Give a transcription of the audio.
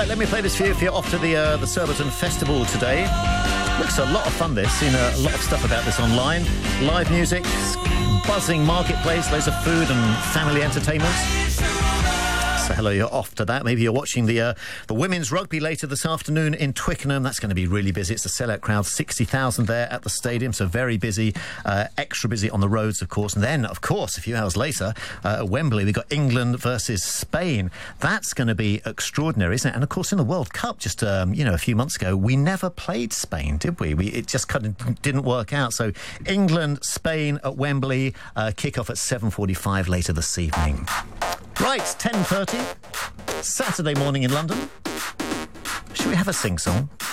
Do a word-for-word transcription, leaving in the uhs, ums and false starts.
Right, let me play this for you if you're off to the uh, the Surbiton Festival today. Looks a lot of fun, this. Seen a lot of stuff about this online. Live music, buzzing marketplace, loads of food and family entertainment. So hello, you're off to that. Maybe you're watching the uh, the women's rugby later this afternoon in Twickenham. That's going to be really busy. It's a sellout crowd, sixty thousand there at the stadium, so very busy, uh, extra busy on the roads, of course. And then, of course, a few hours later, uh, at Wembley, we've got England versus Spain. That's going to be extraordinary, isn't it? And, of course, in the World Cup just, um, you know, a few months ago, we never played Spain, did we? we it just kind of didn't work out. So England, Spain at Wembley, uh, kick-off at seven forty-five later this evening. Right, ten thirty, Saturday morning in London. Should we have a sing-song?